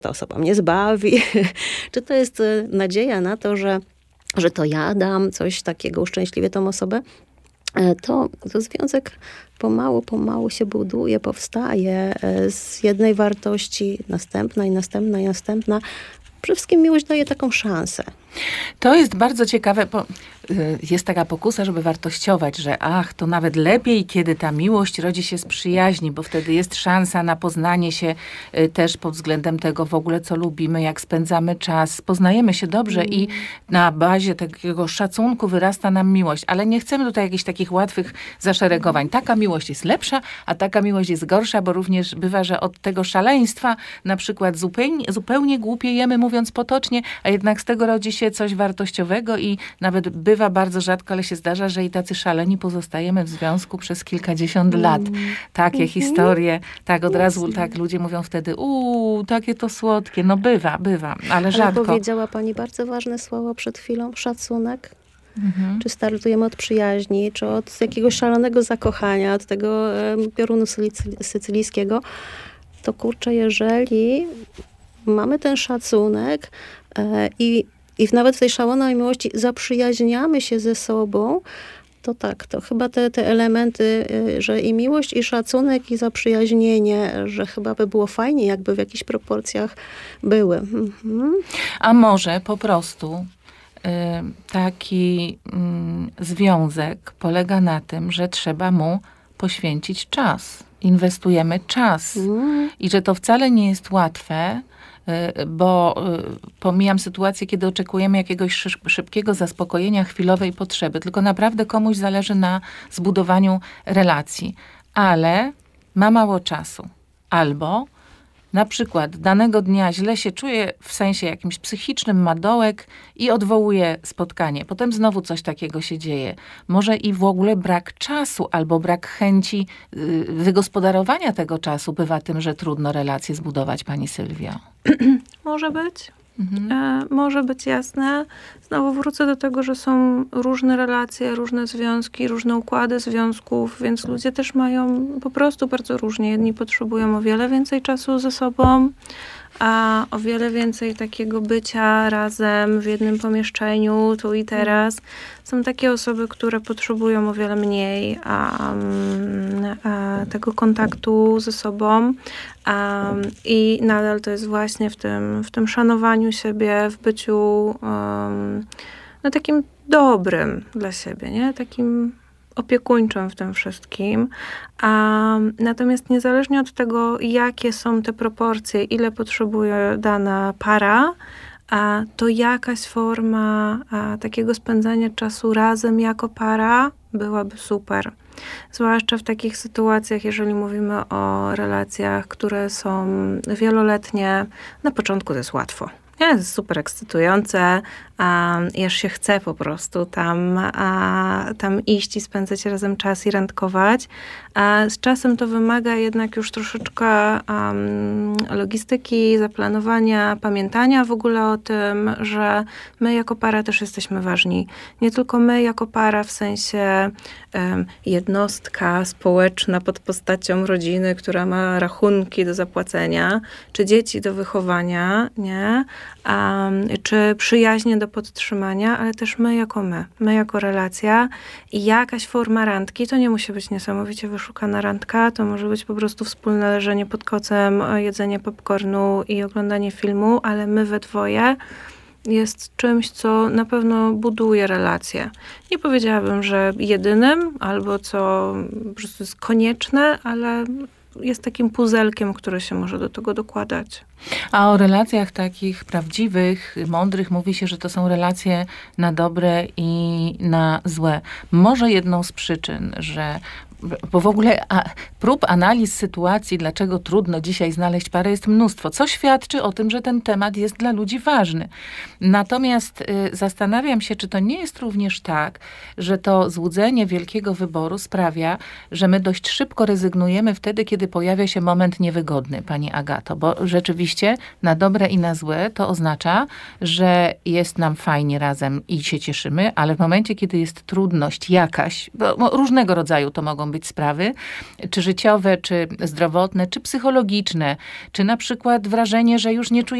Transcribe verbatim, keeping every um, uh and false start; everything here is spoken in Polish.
ta osoba mnie zbawi, czy to jest nadzieja na to, że, że to ja dam coś takiego, uszczęśliwię tą osobę, to, to związek pomału, pomału się buduje, powstaje z jednej wartości, następna i następna i następna. Przede wszystkim miłość daje taką szansę. To jest bardzo ciekawe, bo jest taka pokusa, żeby wartościować, że ach, to nawet lepiej, kiedy ta miłość rodzi się z przyjaźni, bo wtedy jest szansa na poznanie się też pod względem tego w ogóle, co lubimy, jak spędzamy czas, poznajemy się dobrze mm. i na bazie takiego szacunku wyrasta nam miłość. Ale nie chcemy tutaj jakichś takich łatwych zaszeregowań. Taka miłość jest lepsza, a taka miłość jest gorsza, bo również bywa, że od tego szaleństwa na przykład zupełnie, zupełnie głupiejemy, mówiąc potocznie, a jednak z tego rodzi się coś wartościowego i nawet bywa bardzo rzadko, ale się zdarza, że i tacy szaleni pozostajemy w związku przez kilkadziesiąt mm. lat. Takie mm-hmm. historie, tak od razu tak ludzie mówią wtedy, uuu, takie to słodkie. No bywa, bywa, ale, ale rzadko. Powiedziała pani bardzo ważne słowo przed chwilą, szacunek. Mhm. Czy startujemy od przyjaźni, czy od jakiegoś szalonego zakochania, od tego um, piorunu sycy- sycylijskiego, to kurczę, jeżeli mamy ten szacunek e, i I nawet w tej szalonej miłości zaprzyjaźniamy się ze sobą, to tak, to chyba te, te elementy, że i miłość, i szacunek, i zaprzyjaźnienie, że chyba by było fajnie, jakby w jakichś proporcjach były. Mhm. A może po prostu y, taki y, związek polega na tym, że trzeba mu poświęcić czas. Inwestujemy czas. Mhm. I że to wcale nie jest łatwe, bo pomijam sytuację, kiedy oczekujemy jakiegoś szybkiego zaspokojenia chwilowej potrzeby, tylko naprawdę komuś zależy na zbudowaniu relacji, ale ma mało czasu. Albo na przykład danego dnia źle się czuje, w sensie jakimś psychicznym, ma dołek i odwołuje spotkanie. Potem znowu coś takiego się dzieje. Może i w ogóle brak czasu albo brak chęci wygospodarowania tego czasu bywa tym, że trudno relacje zbudować, pani Sylwio. Może być. Mhm. E, może być jasne. Znowu wrócę do tego, że są różne relacje, różne związki, różne układy związków, więc ludzie też mają po prostu bardzo różnie. Jedni potrzebują o wiele więcej czasu ze sobą, a o wiele więcej takiego bycia razem w jednym pomieszczeniu, tu i teraz. Są takie osoby, które potrzebują o wiele mniej a, a, tego kontaktu ze sobą a, i nadal to jest właśnie w tym, w tym szanowaniu siebie, w byciu um, no, takim dobrym dla siebie, nie? Takim opiekuńczym w tym wszystkim. A, natomiast niezależnie od tego, jakie są te proporcje, ile potrzebuje dana para, a, to jakaś forma a, takiego spędzania czasu razem jako para byłaby super. Zwłaszcza w takich sytuacjach, jeżeli mówimy o relacjach, które są wieloletnie. Na początku to jest łatwo. Nie, to jest super ekscytujące, a aż się chce po prostu tam, a, tam iść i spędzać razem czas i randkować. A z czasem to wymaga jednak już troszeczkę um, logistyki, zaplanowania, pamiętania w ogóle o tym, że my jako para też jesteśmy ważni. Nie tylko my jako para w sensie um, jednostka społeczna pod postacią rodziny, która ma rachunki do zapłacenia, czy dzieci do wychowania, nie? Um, czy przyjaźnie do podtrzymania, ale też my jako my, my jako relacja i jakaś forma randki, to nie musi być niesamowicie wyszukana randka, to może być po prostu wspólne leżenie pod kocem, jedzenie popcornu i oglądanie filmu, ale my we dwoje jest czymś, co na pewno buduje relacje. Nie powiedziałabym, że jedynym, albo co po prostu jest konieczne, ale jest takim puzelkiem, które się może do tego dokładać. A o relacjach takich prawdziwych, mądrych mówi się, że to są relacje na dobre i na złe. Może jedną z przyczyn, że bo w ogóle a, prób analiz sytuacji, dlaczego trudno dzisiaj znaleźć parę, jest mnóstwo, co świadczy o tym, że ten temat jest dla ludzi ważny. Natomiast y, zastanawiam się, czy to nie jest również tak, że to złudzenie wielkiego wyboru sprawia, że my dość szybko rezygnujemy wtedy, kiedy pojawia się moment niewygodny, pani Agato, bo rzeczywiście na dobre i na złe to oznacza, że jest nam fajnie razem i się cieszymy, ale w momencie, kiedy jest trudność jakaś, bo, bo różnego rodzaju to mogą mogą być sprawy, czy życiowe, czy zdrowotne, czy psychologiczne, czy na przykład wrażenie, że już nie czuje